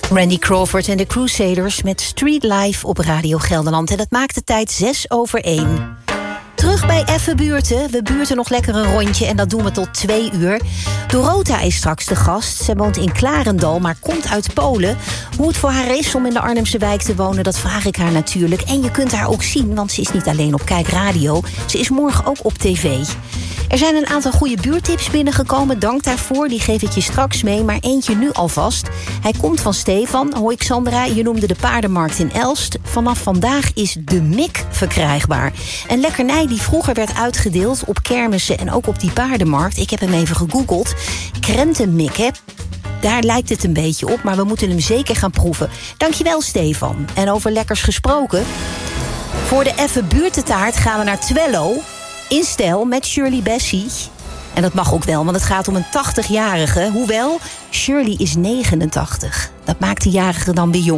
Randy Crawford en de Crusaders met Street Life op Radio Gelderland. En dat maakt de tijd 1:06. Terug bij Effe Buurten. We buurten nog lekker een rondje en dat doen we tot 2:00. Dorota is straks de gast. Zij woont in Klarendal, maar komt uit Polen. Hoe het voor haar is om in de Arnhemse wijk te wonen, dat vraag ik haar natuurlijk. En je kunt haar ook zien, want ze is niet alleen op Kijk Radio. Ze is morgen ook op tv. Er zijn een aantal goede buurttips binnengekomen. Dank daarvoor, die geef ik je straks mee. Maar eentje nu alvast. Hij komt van Stefan. Hoi Xandra, je noemde de paardenmarkt in Elst. Vanaf vandaag is de Mik verkrijgbaar. Een lekkernij die vroeger werd uitgedeeld op kermissen en ook op die paardenmarkt. Ik heb hem even gegoogeld. Krentenmik, hè? Daar lijkt het een beetje op, maar we moeten hem zeker gaan proeven. Dankjewel, Stefan. En over lekkers gesproken. Voor de Effe Buurtentaart gaan we naar Twello. In stijl met Shirley Bassey. En dat mag ook wel, want het gaat om een 80-jarige. Hoewel, Shirley is 89. Dat maakt de jarige dan weer jong.